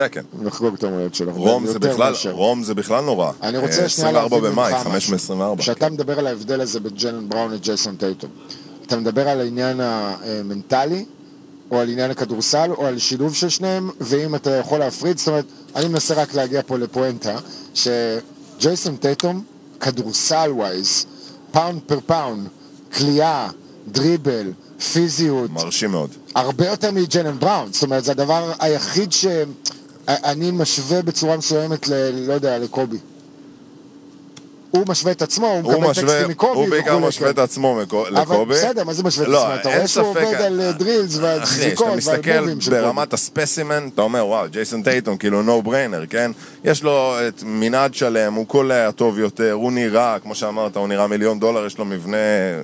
כן. לחגוג את המולדת שלו. רום זה בכלל נורא. אני רוצה שנייה להבין במאי, ממך 5 מ-24. כשאתה מדבר על ההבדל הזה בין ג'יילן בראון לג'ייסון טייטום, אתה מדבר על העניין המנטלי, או על עניין הכדורסל, או על שילוב של שניהם, ואם אתה יכול להפריד, זאת אומרת, אני מנסה רק להגיע פה לפואנטה, שג'ייסון טייטום, כדורסל ווייז, פאונד פר פאונד, קליעה, דריבל, פיזיות, מרשים מאוד. הרבה יותר מג'יילן בראון, זאת אומרת, זה הדבר היחיד שאני משווה בצורה מסוימת לא יודע, לקובי. הוא משווה את עצמו, הוא מקבל טקסטים מקובי. הוא בעיקר משווה את עצמו לקובי. אבל בסדר, מה זה משווה את עצמו? אתה רואה שהוא עובד על דרילס ועל זריקות ועל מובים. כשאתה מסתכל ברמת הספסימן, אתה אומר, וואו, ג'ייסון טייטום, כאילו נו בריינר, כן? יש לו את מנעד שלם, הוא קולע טוב יותר, הוא נראה, כמו שאמרת, הוא נראה $1,000,000, יש לו מבנה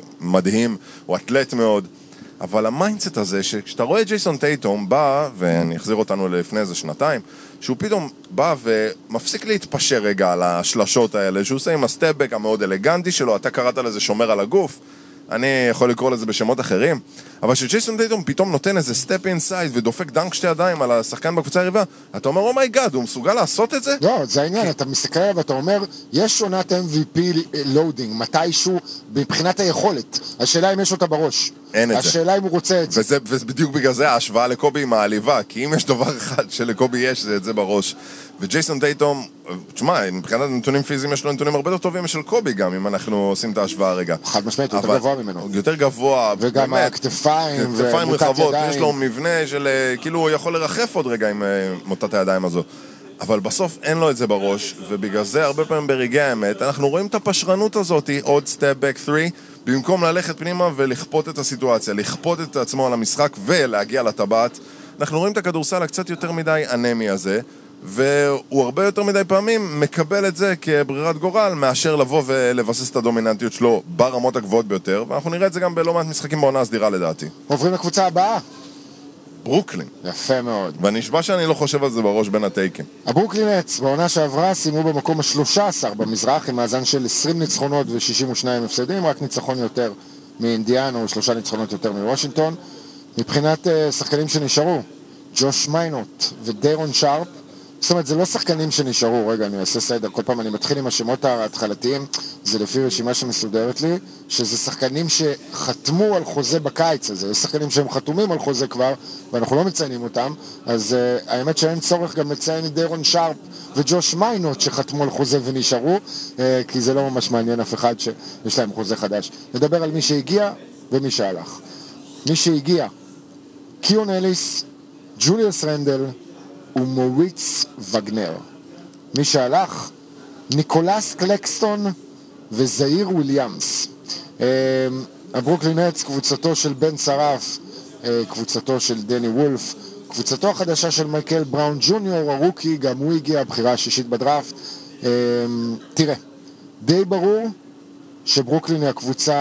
מדהים, הוא אתלט מאוד. אבל המיינדסט הזה, שכשאתה רואה ג'ייסון טייטום בא, ואני אחזיר אותנו לפני איזה שנתיים, שהוא פתאום בא ומפסיק להתפשר רגע על השלשות האלה, שהוא עושה עם הסטפבק המאוד אלגנטי שלו, אתה קראת לזה שומר על הגוף, אני יכול לקרוא לזה בשמות אחרים, אבל שג'ייסון טייטום פתאום נותן איזה סטפ אינסייד ודופק דנק 2 ידיים על השחקן בקבוצה היריבה, אתה אומר, אומייגאד, הוא מסוגל לעשות את זה? לא, זה העניין, אתה מסתכל עליו ואתה אומר, יש שונת MVP לואודינג, מתישהו מבחינת היכולת, השאלה אם יש אותה בראש. אין את זה. השאלה אם הוא רוצה את זה. ובדיוק בגלל זה ההשוואה לקובי עם העליבה, כי אם יש דבר אחד שלקובי יש, זה את זה בראש. וג'ייסון טייטום, תשמע, מבחינת נתונים פיזיים יש לו נתונים הרבה יותר טובים משל קובי גם, אם אנחנו עושים את ההשוואה רגע. חד משמעית, הוא יותר גבוה ממנו. יותר גבוה, וגם הכתפיים ומוטת ידיים. יש לו מבנה של, כאילו הוא יכול לרחף עוד רגע עם מוטת הידיים הזו. אבל בסוף אין לו את זה בראש, ובגלל זה הרבה פעמים ברגעי האמת, אנחנו רואים את הפשרנות הזאת, עוד סטפ בק 3, במקום ללכת פנימה ולכפות את הסיטואציה, לכפות את עצמו על המשחק ולהגיע לטבעת. אנחנו רואים את הכדורסל הקצת יותר מדי אנמי הזה, והוא הרבה יותר מדי פעמים מקבל את זה כברירת גורל, מאשר לבוא ולבסס את הדומיננטיות שלו ברמות הגבוהות ביותר, ואנחנו נראה את זה גם בלא מעט משחקים בעונה הסדירה לדעתי. עוברים לקבוצה הבאה. ברוקלין. יפה מאוד. ואני נשבע שאני לא חושב על זה בראש בין הטייקים. הברוקלין נטס בעונה שעברה סיימו במקום ה-13 במזרח עם מאזן של 20 ניצחונות ו-62 הפסדים, רק ניצחון יותר מאינדיאנה או 3 ניצחונות יותר מוושינגטון. מבחינת שחקנים שנשארו, ג'וש מיינוט ודיירון שרפ, זאת אומרת, זה לא שחקנים שנשארו, רגע, אני אעשה סדר, כל פעם אני מתחיל עם השמות ההתחלתיים, זה לפי רשימה שמסודרת לי, שזה שחקנים שחתמו על חוזה בקיץ הזה, יש שחקנים שהם חתומים על חוזה כבר, ואנחנו לא מציינים אותם, אז האמת שאין צורך גם לציין את דיירון שרפ וג'וש מיינוט שחתמו על חוזה ונשארו, כי זה לא ממש מעניין אף אחד שיש להם חוזה חדש. נדבר על מי שהגיע ומי שהלך. מי שהגיע, קיון אליס, ג'וליוס רנדל, ומוריץ וגנר. מי שהלך, ניקולס קלקסטון וזאיר וויליאמס. הברוקלין נטס, קבוצתו של בן שרף, קבוצתו של דני וולף, קבוצתו החדשה של מייקל בראון ג'וניור, הרוקי, גם הוא הגיע, הבחירה השישית בדראפט. תראה, די ברור שברוקלין היא הקבוצה,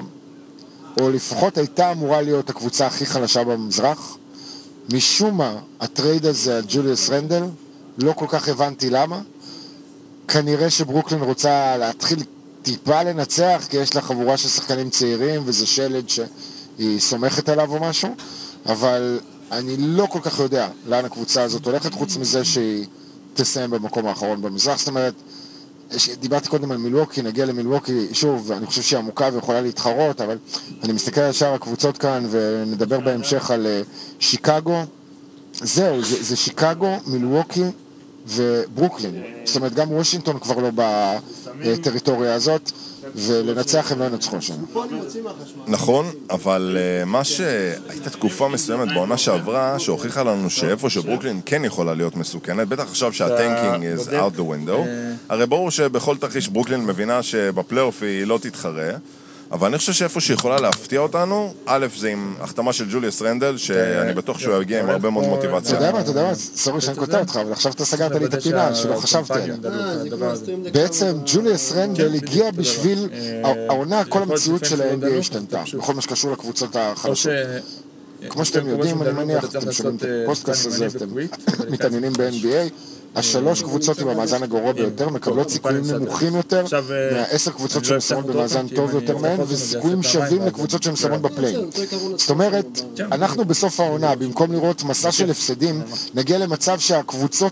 או לפחות הייתה אמורה להיות הקבוצה הכי חלשה במזרח. משום מה, הטרייד הזה על ג'וליוס רנדל, לא כל כך הבנתי למה. כנראה שברוקלין רוצה להתחיל טיפה לנצח, כי יש לה חבורה של שחקנים צעירים, וזה שלד שהיא סומכת עליו או משהו, אבל אני לא כל כך יודע לאן הקבוצה הזאת הולכת, חוץ מזה שהיא תסיים במקום האחרון במזרח. זאת אומרת, דיברתי קודם על מילווקי, נגיע למילווקי, שוב, אני חושב שהיא עמוקה ויכולה להתחרות, אבל אני מסתכל על שאר הקבוצות כאן ונדבר בהמשך על שיקגו. זהו, זה שיקגו, מילווקי וברוקלין. זאת אומרת, גם וושינגטון כבר לא בטריטוריה הזאת, ולנצח הם לא ינצחו שם. נכון, אבל מה שהייתה תקופה מסוימת בעונה שעברה, שהוכיחה לנו שאיפה שברוקלין כן יכולה להיות מסוכנת, בטח עכשיו שהטנקינג is out the window, הרי ברור שבכל תרחיש ברוקלין מבינה שבפלייאוף היא לא תתחרה, אבל אני חושב שאיפה שיכולה להפתיע אותנו, א' זה עם החתמה של ג'וליוס רנדל, שאני בטוח שהוא יגיע עם הרבה מאוד מוטיבציה. אתה יודע מה, סורי שאני כותב אותך, אבל עכשיו אתה סגרת לי את הפינה, שלא חשבתי עליה. בעצם ג'וליוס רנדל הגיע בשביל העונה, כל המציאות של ה-NBA השתנתה, בכל מה שקשור לקבוצות החלשות. כמו שאתם יודעים, אני מניח, אתם שומעים את הפוסטקאסט הזה, אתם מתעניינים ב-NBA, השלוש קבוצות עם המאזן הגרוע ביותר מקבלות סיכויים נמוכים יותר מה10 קבוצות שמסיימות במאזן טוב יותר מהן, וסיכויים שווים לקבוצות שמסיימות בפליי. זאת אומרת, אנחנו בסוף העונה, במקום לראות מסע של הפסדים, נגיע למצב שהקבוצות